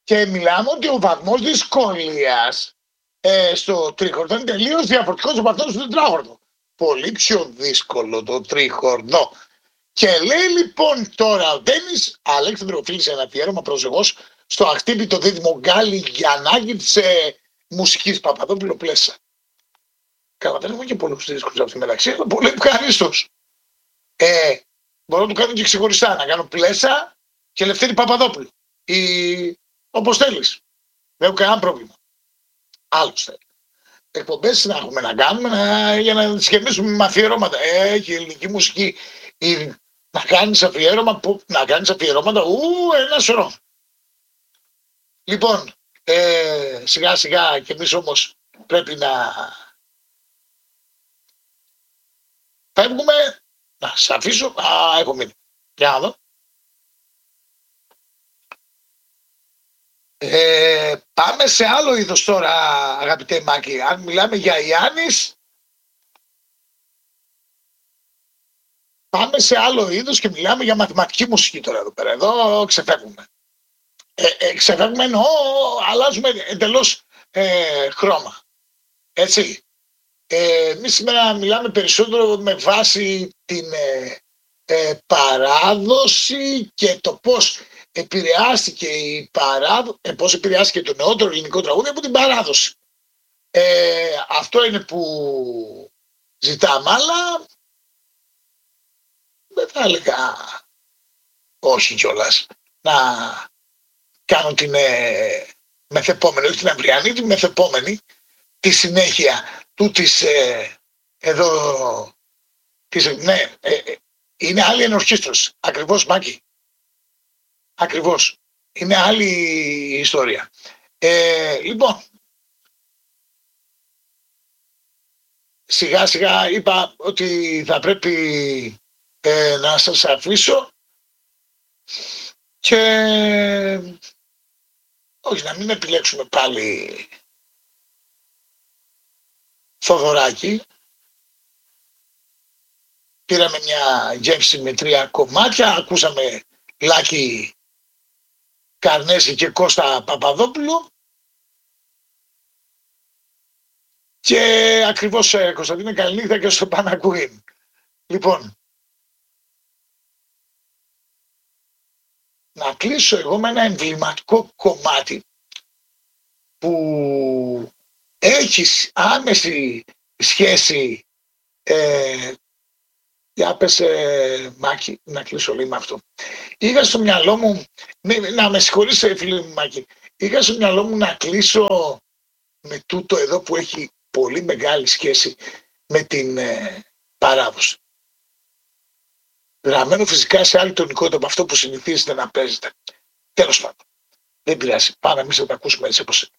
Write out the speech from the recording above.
Και μιλάμε ότι ο βαθμός δυσκολίας στο τρίχορδο είναι τελείως διαφορετικός από αυτόν στο τετράχορδο. Πολύ πιο δύσκολο το τρίχορδο. Και λέει λοιπόν τώρα ο Ντένις Αλέξανδρο, φίλησε ένα αφιέρωμα προσεγώς στο αχτύπητο δίδυμο Γκάλι Γιαννάκη της μουσικής Παπαδόπουλο Πλέσσα. Καλά, δεν έχουμε και πολλούς δίσκους αυτή μεταξύ, αλλά πολύ ευχαρίστως. Μπορώ να του κάνω και ξεχωριστά, να κάνω Πλέσσα και Λευτέρη Παπαδόπουλο. Όπως θέλεις. Δεν έχω κανένα πρόβλημα. Άλλος θέλει. Εκπομπές να έχουμε να κάνουμε για να τις γεμίσουμε με αφιερώματα. Έχει ελληνική μουσική. Να κάνεις αφιερώματα. Ένα σωρό. Λοιπόν, σιγά σιγά και εμείς όμως πρέπει να φεύγουμε. Να σας αφήσω. Έχω μείνει. Για να δω. Πάμε σε άλλο είδος τώρα, αγαπητέ Μάκη. Αν μιλάμε για Ιάννης, πάμε σε άλλο είδος και μιλάμε για μαθηματική μουσική τώρα εδώ πέρα. Εδώ ξεφεύγουμε. Ξεφεύγουμε εννοώ, αλλάζουμε εντελώς χρώμα. Έτσι. Εμείς σήμερα μιλάμε περισσότερο με βάση την παράδοση και το πώς επηρεάστηκε πώς επηρεάστηκε το νεότερο ελληνικό τραγούδι από την παράδοση. Αυτό είναι που ζητάμε, αλλά δεν θα έλεγα όχι κιόλας να κάνω την μεθεπόμενη, όχι την αυριανή, την μεθεπόμενη, τη συνέχεια του της εδώ ναι, είναι άλλη ενορχήστρωση. Ακριβώς, Μάκη. Ακριβώς. Είναι άλλη ιστορία. Λοιπόν, σιγά σιγά είπα ότι θα πρέπει να σας αφήσω και όχι να μην επιλέξουμε πάλι Θοδωράκη. Πήραμε μια γεύση με 3 κομμάτια, ακούσαμε Λάκη Καρνέση και Κώστα Παπαδόπουλο και ακριβώς Κωνσταντίνε καληνύχτα και στο Πανακουίν. Λοιπόν, να κλείσω εγώ με ένα εμβληματικό κομμάτι που έχει άμεση σχέση. Για πες Μάκη, να κλείσω λίγο με αυτό. Είχα στο μυαλό μου, να με συγχωρείς φίλε μου Μάκη, είχα στο μυαλό μου να κλείσω με τούτο εδώ που έχει πολύ μεγάλη σχέση με την παράδοση. Γραμμένο φυσικά σε άλλη τονικότητα από αυτό που συνηθίζετε να παίζετε. Τέλος πάντων, δεν πειράζει, πάμε εμείς να τα ακούσουμε έτσι όπως